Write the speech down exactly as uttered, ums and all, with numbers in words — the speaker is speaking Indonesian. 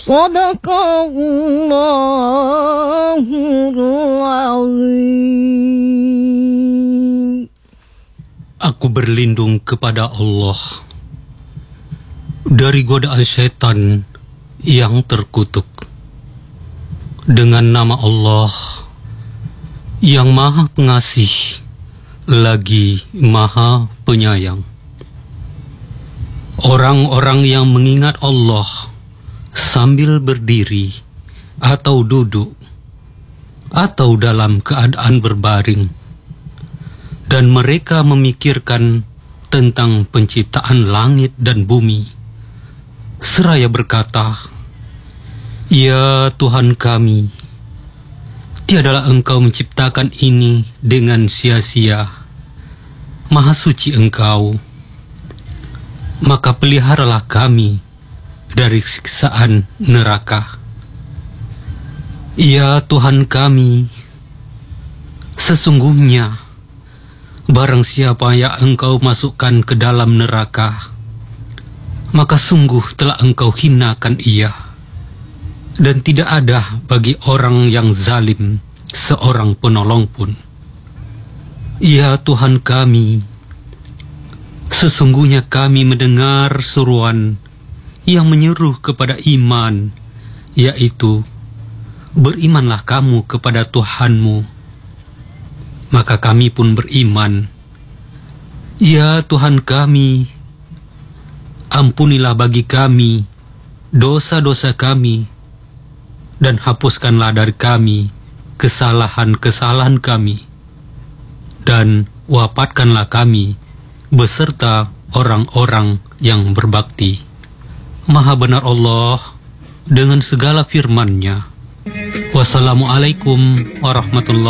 Shadaqallahul azim. Aku berlindung kepada Allah dari godaan setan yang terkutuk. Dengan nama Allah yang Maha Pengasih lagi Maha Penyayang. Orang-orang yang mengingat Allah sambil berdiri atau duduk atau dalam keadaan berbaring, dan mereka memikirkan tentang penciptaan langit dan bumi, seraya berkata, "Ya Tuhan kami, tiadalah Engkau menciptakan ini dengan sia-sia. Maha suci Engkau. Maka peliharalah kami dari siksaan neraka. Ya Tuhan kami, sesungguhnya barang siapa yang Engkau masukkan ke dalam neraka, maka sungguh telah Engkau hinakan ia. Dan tidak ada bagi orang yang zalim seorang penolong pun. Ya Tuhan kami, sesungguhnya kami mendengar seruan yang menyeru kepada iman, yaitu, berimanlah kamu kepada Tuhanmu. Maka kami pun beriman. Ya Tuhan kami, ampunilah bagi kami dosa-dosa kami, dan hapuskanlah dari kami kesalahan-kesalahan kami, dan wafatkanlah kami beserta orang-orang yang berbakti. Maha benar Allah dengan segala firman-Nya. Wassalamualaikum warahmatullahi